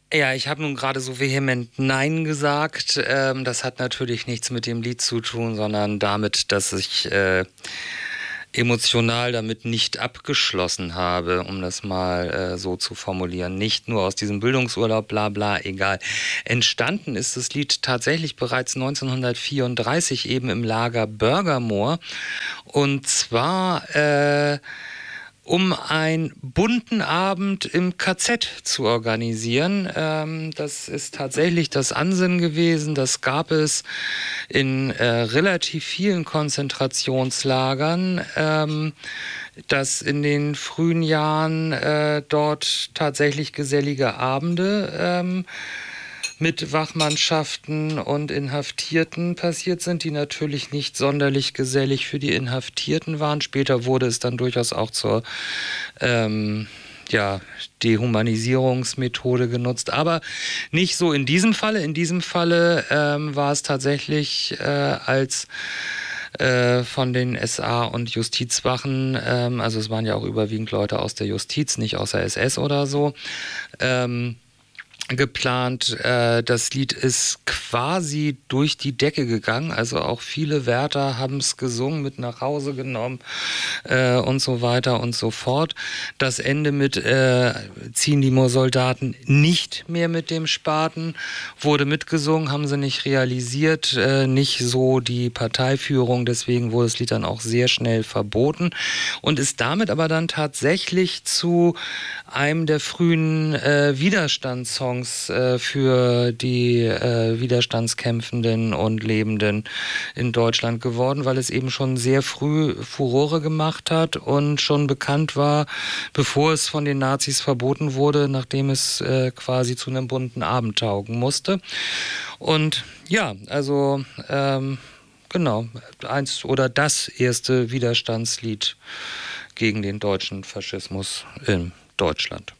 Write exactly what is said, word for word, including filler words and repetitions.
Ja, ich habe nun gerade so vehement Nein gesagt. Ähm, das hat natürlich nichts mit dem Lied zu tun, sondern damit, dass ich äh, emotional damit nicht abgeschlossen habe, um das mal äh, so zu formulieren. Nicht nur aus diesem Bildungsurlaub, bla bla, egal. Entstanden ist das Lied tatsächlich bereits neunzehnhundertvierunddreißig eben im Lager Börgermoor. Und zwar äh, um einen bunten Abend im K Z zu organisieren. Ähm, das ist tatsächlich das Ansinnen gewesen. Das gab es in äh, relativ vielen Konzentrationslagern, ähm, dass in den frühen Jahren äh, dort tatsächlich gesellige Abende ähm, mit Wachmannschaften und Inhaftierten passiert sind, die natürlich nicht sonderlich gesellig für die Inhaftierten waren. Später wurde es dann durchaus auch zur ähm, ja, Dehumanisierungsmethode genutzt, aber nicht so in diesem Falle. In diesem Falle ähm, war es tatsächlich äh, als äh, von den S A und Justizwachen, ähm, also es waren ja auch überwiegend Leute aus der Justiz, nicht aus der S S oder so, ähm, geplant. Äh, das Lied ist quasi durch die Decke gegangen. Also auch viele Wärter haben es gesungen, mit nach Hause genommen äh, und so weiter und so fort. Das Ende mit äh, ziehen die Moorsoldaten nicht mehr mit dem Spaten wurde mitgesungen, haben sie nicht realisiert, äh, nicht so die Parteiführung. Deswegen wurde das Lied dann auch sehr schnell verboten und ist damit aber dann tatsächlich zu einem der frühen äh, Widerstandssongs äh, für die äh, Widerstandskämpfenden und Lebenden in Deutschland geworden, weil es eben schon sehr früh Furore gemacht hat und schon bekannt war, bevor es von den Nazis verboten wurde, nachdem es äh, quasi zu einem bunten Abend taugen musste. Und ja, also ähm, genau, eins oder das erste Widerstandslied gegen den deutschen Faschismus in Deutschland.